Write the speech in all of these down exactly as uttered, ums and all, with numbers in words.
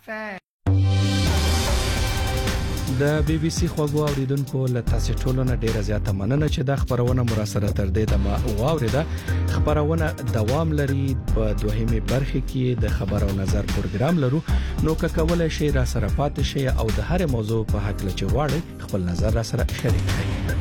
د بي بي سي خوږو اوریدونکو له تاسو ټولو نه ډیره زیاته مننه چې د خبرونه مراسله تر دې دمه واوریده. خبرونه دوام لري په دوهمه برخه کې د خبر او نظر پروګرام لرو، نو که کولای شئ را سره پاتې شئ او د هر موضوع په حق لچ واړی خپل نظر را سره شریک کړئ.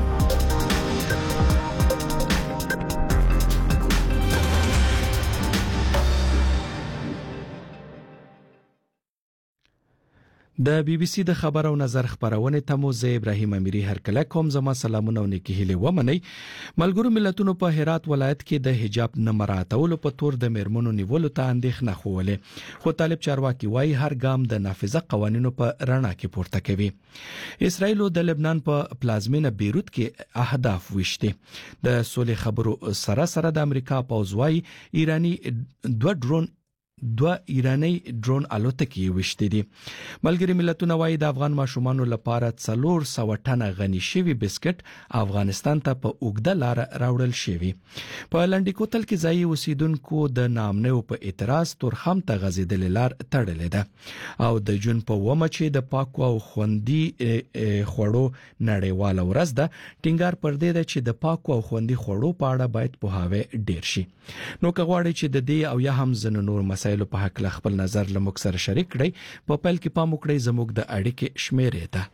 د بي بي سي د خبر او نظر خبرونه ته مو زه ابراهيم اميري هر کله کوم زما سلامونه او نیکی هیله ومني. ملګرو ملتونو په هرات ولایت کې د حجاب نه مراعاتولو په تور د میرمنو نیولو ته اندېښنه خوله، خو طالب چارواکي وايي هر ګام د نافذه قوانینو په رڼا کې پورته کوي. اسرائیل د لبنان په پلازمینه بیروت کې اهداف وشته. د سولې خبرو سره سره د امریکا پوځوي ایرانی دوه ډرون دوه ایرانی ډرون الوتکې وشته دي. ملګری ملتونه وايي د افغان ماشومانو لپاره څلور سوه ټنه غني شوی بسکټ افغانستان ته په اوږده لار راوړل شوی. په لنډی کوتل کې ځای اوسیدونکو د نامنو په اعتراض تورخم ته غزیدل لار تړلې ده او د جون په ومه چې د پاکو او خوندي خوړو نړیواله ورځ ده ټینګار پر دې ده چې د پاکو او خوندي خوړو په اړه باید په هاوی ډیر شي. نو که غواړئ چې د دې او یا هم زن نور مسایلو په حق خپل نظر لمک سره شریک کړئ، په پیل کې پام وکړئ زموږ د اړیکې شمیرې ته.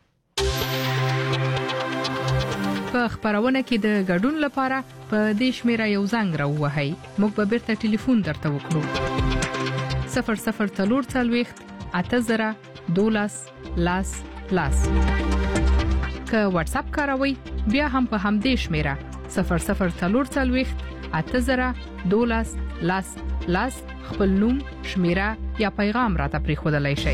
په خبرونه کې د ګډون لپاره په دې شمیره یو زنګ راووهئ. موږ به بیرته ټلیفون درته وکړو. صفر صفر څلور څلوېښت اته زره دولس لاس لاس. که واتس اپ کاروئ بیا هم په همدې شمیره صفر صفر څلور څلوېښت اته زره دولس لاس لاس خپل نوم، شمیره یا پیغام راته پریښودلای شئ.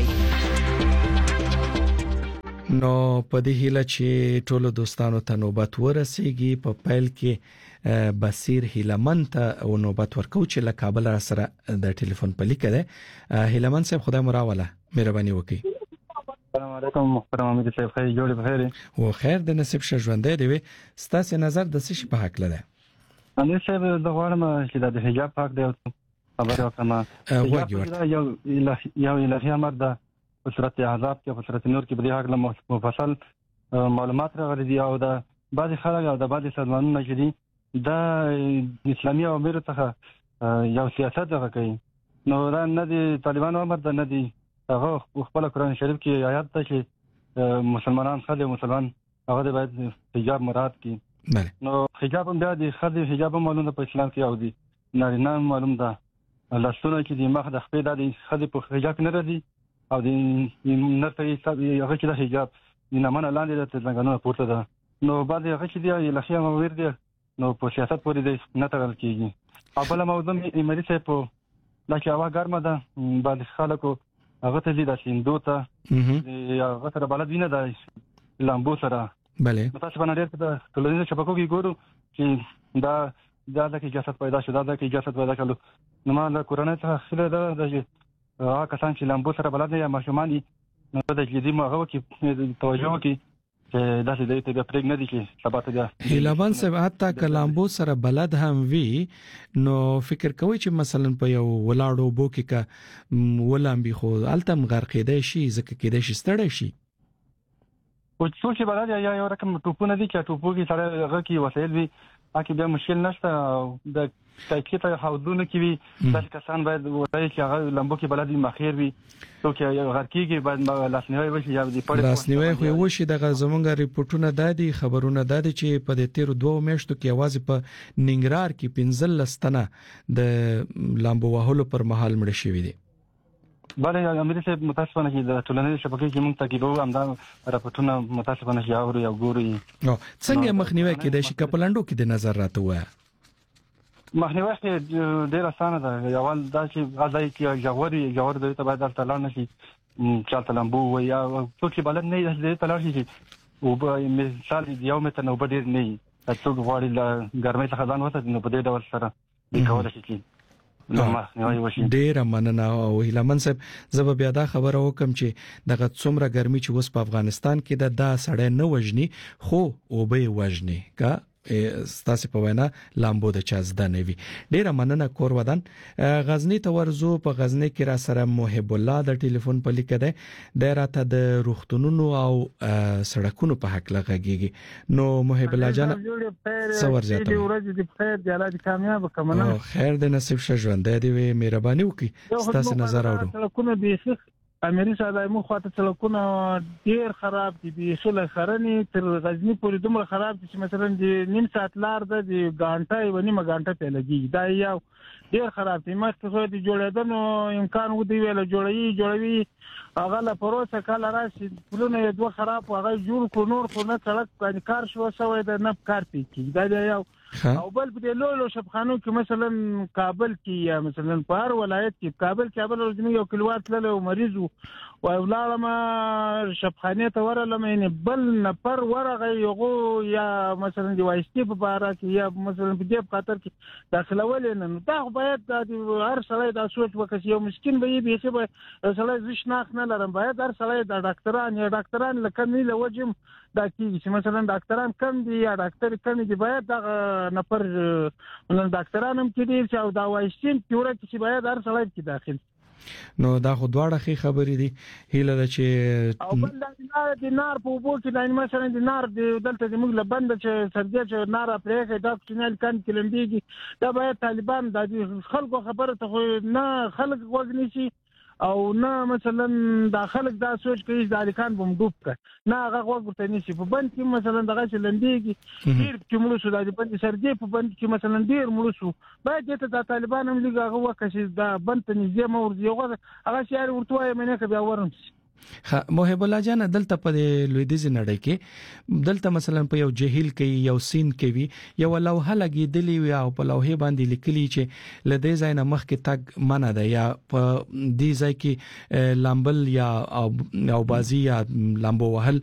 نو په دې هیله چې ټولو دوستانو ته نوبت ورسیږي، په پیل کې بصیر هیلمن ته او نوبت ورکو چې له کابل را سره د ټلیفون په لیکه ده. هیلمن صاحب خدای مو راوله، مهرباني وکړئ. السلام علیکم محترم امیر صاحب، خیر جوړ بخیر او خیر د نصیب شه ژوندې دی. ستاسو نظر د څه شي په حق لده؟ امیر صاحب د غواړم چې د حجاب حق دی خبره وکړم. یو یو الهي امر ده په صورت عذاب کې په صورت نور کې به د حق مفصل معلومات راغلي دي او د بعض خلک او د بعض سازمانونو چې دي د اسلامي امر څخه یو سیاست دغه کوي. نو دا نه دي طالبانو امر ده، نه دي هغه خپل قرآن شریف کې آیات ده چې مسلمانان خدای مسلمان هغه باید حجاب مراد کړي. نو حجاب هم بیا د خدای حجاب معلومه په اسلام کې او دي نارینه معلوم ده. لاسونه چې د مخ د خپې د خدای په حجاب نه راځي او د نرته حساب هغه چې د حجاب د نامنه لاندې د څنګهونه پورته ده. نو بعد هغه چې دی لخیا مور دی نو په سیاست پورې دی نه تړل کیږي. او بل موضوع ایمری څه په لکه هوا ګرمه ده، بعد خلکو هغه ته د سیندو ته هغه سره بلد وینه ده لامبو سره. بله تاسو باندې ډېر د ټولنیزو شبکو کې ګورو چې دا دا د کې جسد پیدا شو، دا د کې جسد پیدا کړو. نو ما له کورونه څخه خله ده د هغه کسان چې لامبو سره بلد نه یا ماشومان دي نو د جدي مغه کې توجه وکړي چې دا چې د دې پرېګ نه دي چې سبا ته ده. هیلمن صاحب حتی کلامبو سره بلد هم وی نو فکر کوي چې مثلا په یو ولاړو بو کې کا ولامبي خو التم غرقېده شي ځکه کېده شي ستړی شي. او څو چې بلد یا یو رقم ټوپونه دي چې ټوپو کې سره هغه کې وسایل وي اکی بیا مشکل نشته. د تاکید ته حدودونه کې وي د کسان باید وایي چې هغه لمبو کې بلد مخیر وي څو کې غرقېږي باید لاسنیوي وشي یا د پړ لاسنیوي خو وشي. د زمونږ ریپورتونه دادي خبرونه دادي چې په دې تیر دوه میاشتو کې आवाज په ننګرهار کې پنځل لستنه د لامبو وهلو پر مهال مړ شوی دي. بله امیر صاحب متاسفانه چې د ټولنیزو شبکې کې موږ تعقیبو همدا راپورټونه متاسفانه چې اورو یا ګورو. نو څنګه مخنیوي کېدای شي کپلانډو کې د نظر راته وای؟ مخنیوي ډېر اسانه ده. یوال دا چې غځای کې جوړي جوړ د ته باید تلل نشي چالت لامبو یا څوک چې بلد نه دی تلل شي او په مثال یو متر نو بډیر نه څوک غواړي ل ګرمۍ څخه ځان وساتي نو په دې ډول سره د کول شي. ډیر مننه او هیلمن صاحب زه بیا دا خبره وکم چې دغه څومره ګرمي چې وس په افغانستان کې د دا سړی نه وژني خو او به وژني کا ستاسو په وینا لامبو د چا زده نه وي. ډیره مننه کور ودان. غزنی ته ورزو. په غزنی کې را سره محب الله د ټلیفون په لیکه ده د راته د روغتونونو او سړکونو په حق لغږیږي. نو محب الله جان څور زیاته دی ورځ د خیر دی الله دې کامیاب کمنه خیر د نصیب شه ژوند دی مهرباني وکي ستاسو نظر اورو. سړکونه به اميري صاحب مو خاطر سړکونه ډیر خراب دي به شله خرني تر غزنی پورې دومره خراب دي چې مثلا د نیم ساعت لار ده د غانټه و نیمه غانټه په لګي دا یو ډیر خراب دي. مخکې خو د جوړېدنو امکان و دی ویل جوړوي جوړوي هغه لا پروسه کله راشي پلونه دوه خراب هغه جوړ کو نور خو نه سړک کار شو سوې د نه کار پیږي دا دی یو. او بل په لولو شبخانو کې مثلا کابل کې یا مثلا په هر ولایت کې کابل کې بل ورځ یو کلوات له مریض او ولادم شبخانه ته ورلم نه بل نفر ورغه یو یا مثلا دی وایستی په بارا کې یا مثلا په دې خاطر کې داخلول نه دا باید د هر سړی د سوچ وکړي یو مسكين به به چې سړی زښناخ نه لرم باید هر سړی د ډاکټران یا ډاکټران لکه نه لوجم دا کې چې مثلا ډاکټران کم دي یا ډاکټر کم دي باید دا نفر ولن ډاکټران هم کې دي چې دا وایستی پوره چې باید هر سړی کې داخل. نو دا خو دواړه خې خبرې دي هیله ده چې او بل د نار په وبو کې د مثلا د نار د دلته د موږ لبند چې سرجه چې نار پرېږي دا چنل کان کلمبيږي دا باید طالبان د خلکو خبره ته نه خلک وګني شي او نه مثلا د خلک دا سوچ کوي د الیکان بم ډوب کړ نه هغه وګورته نشي په بند کې مثلا دغه چلندېږي ډیر چې موږ سو د بند سرجه په بند کې مثلا ډیر موږ سو باید د طالبان هم لږه هغه وکړي دا بند ته نږدې مور دی هغه شهر ورته یې منه کې بیا ورم. ها محب الله جان دلته په لویدیز نړۍ کې دلته مثلا په یو جهیل کې یو سین کې وی یو لوحه لګیدلی وی او په لوحه باندې لیکلی چې لدې ځای نه مخ کې تک منع ده یا په دې ځای کې لامبل یا او بازی یا لامبو وهل